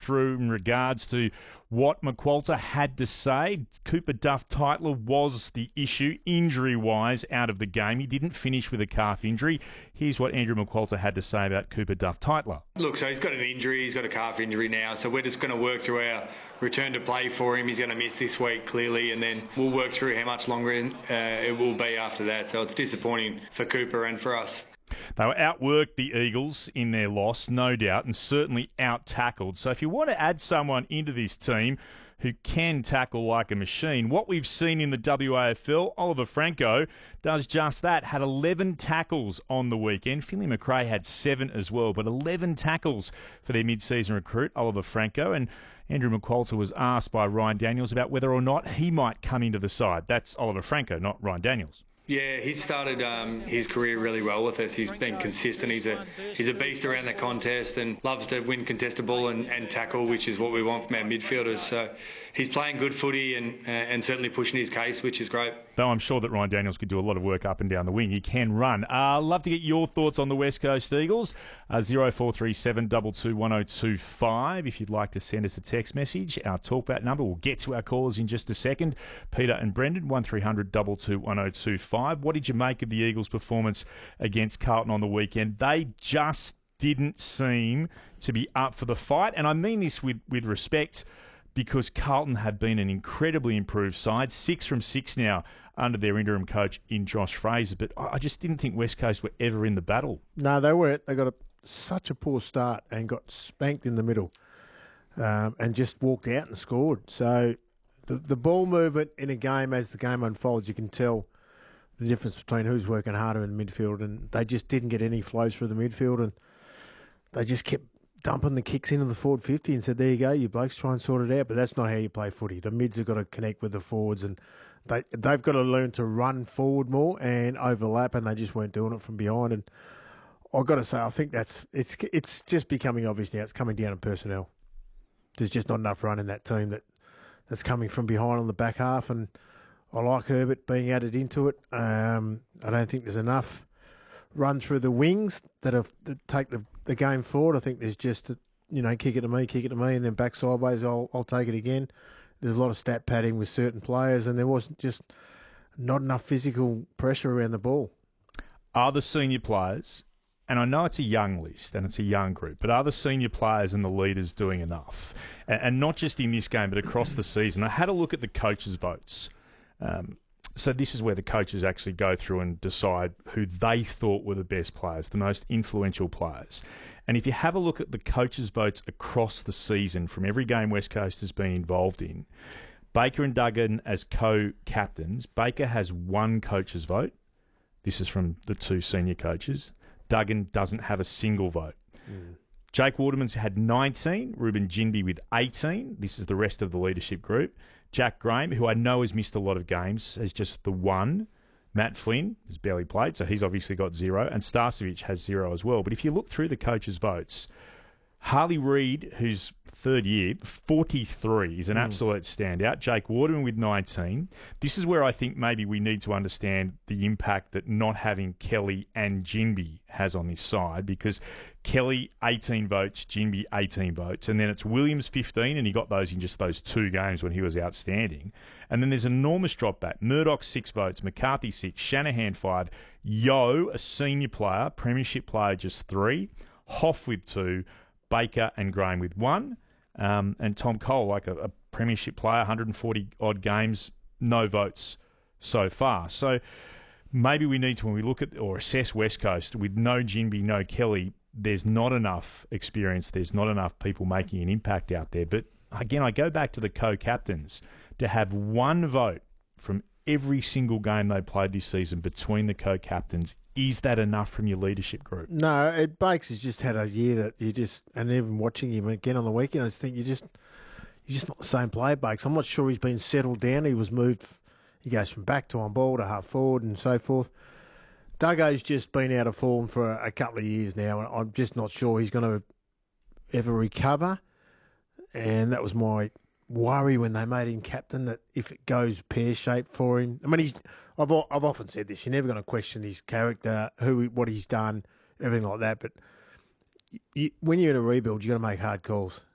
through in regards to what McQualter had to say. Cooper Duff-Tytler was the issue, injury-wise, out of the game. He didn't finish with a calf injury. Here's what Andrew McQualter had to say about Cooper Duff-Tytler. Look, so he's got an injury. He's got a calf injury now. So we're just going to work through our return to play for him. He's going to miss this week, clearly, and then we'll work through how much longer it will be after that. So it's disappointing for Cooper and for us. They were outworked, the Eagles, in their loss, no doubt, and certainly out-tackled. So if you want to add someone into this team who can tackle like a machine, what we've seen in the WAFL, Oliver Franco does just that, had 11 tackles on the weekend. Finley McRae had 7 as well, but 11 tackles for their mid-season recruit, Oliver Franco. And Andrew McQualter was asked by Ryan Daniels about whether or not he might come into the side. That's Oliver Franco, not Ryan Daniels. Yeah, he's started his career really well with us. He's been consistent. He's a beast around the contest and loves to win contested ball and tackle, which is what we want from our midfielders. So he's playing good footy and certainly pushing his case, which is great. Though I'm sure that Ryan Daniels could do a lot of work up and down the wing. He can run. Love to get your thoughts on the West Coast Eagles. 0437 22 1025 if you'd like to send us a text message. Our talkback number. We'll get to our callers in just a second. Peter and Brendan, 1300 22 1025. What did you make of the Eagles' performance against Carlton on the weekend? They just didn't seem to be up for the fight. And I mean this with respect, because Carlton have been an incredibly improved side, 6 from 6 now under their interim coach in Josh Fraser. But I just didn't think West Coast were ever in the battle. No, they weren't. They got such a poor start and got spanked in the middle and just walked out and scored. So the ball movement in a game, as the game unfolds, you can tell the difference between who's working harder in the midfield, and they just didn't get any flows through the midfield, and they just kept dumping the kicks into the forward 50 and said, there you go, you blokes, try and sort it out. But that's not how you play footy. The mids have got to connect with the forwards, and they've got to learn to run forward more and overlap, and they just weren't doing it from behind. And I've got to say, I think it's just becoming obvious now. It's coming down to personnel. There's just not enough run in that team that's coming from behind on the back half, and I like Herbert being added into it. I don't think there's enough run through the wings that take the game forward. I think there's just, kick it to me, and then back sideways, I'll take it again. There's a lot of stat padding with certain players, and there wasn't just not enough physical pressure around the ball. Are the senior players, and I know it's a young list and it's a young group, but are the senior players and the leaders doing enough? And not just in this game, but across the season. I had a look at the coaches' votes. So this is where the coaches actually go through and decide who they thought were the best players, the most influential players. And if you have a look at the coaches' votes across the season from every game West Coast has been involved in, Baker and Duggan as co-captains, Baker has 1 coach's vote. This is from the 2 senior coaches. Duggan doesn't have a single vote. Jake Waterman's had 19, Ruben Ginbey with 18. This is the rest of the leadership group. Jack Graham, who I know has missed a lot of games, has just the 1. Matt Flynn has barely played, so he's obviously got 0. And Starcevic has 0 as well. But if you look through the coaches' votes, Harley Reid, who's 3rd year, 43 is an absolute standout. Jake Waterman with 19. This is where I think maybe we need to understand the impact that not having Kelly and Ginbey has on this side, because Kelly, 18 votes, Ginbey, 18 votes, and then it's Williams, 15, and he got those in just those 2 games when he was outstanding. And then there's an enormous drop back. Murdoch, 6 votes, McCarthy, 6, Shanahan, 5, Yo, a senior player, premiership player, just 3, Hoff with 2, Baker and Graham with 1, and Tom Cole, like a premiership player, 140-odd games, no votes so far. So maybe we need to, when we look at or assess West Coast, with no Ginbey, no Kelly, there's not enough experience, there's not enough people making an impact out there. But again, I go back to the co-captains. To have 1 vote from every single game they played this season between the co-captains, is that enough from your leadership group? No, Bakes has just had a year that you just, and even watching him again on the weekend, I just think you're just not the same player, Bakes. I'm not sure he's been settled down. He was moved, he goes from back to on ball to half forward and so forth. Duggo's just been out of form for a couple of years now, and I'm just not sure he's going to ever recover. And that was my worry when they made him captain, that if it goes pear-shaped for him. I mean, I've often said this, you're never going to question his character, what he's done, everything like that. But when you're in a rebuild, you've got to make hard calls.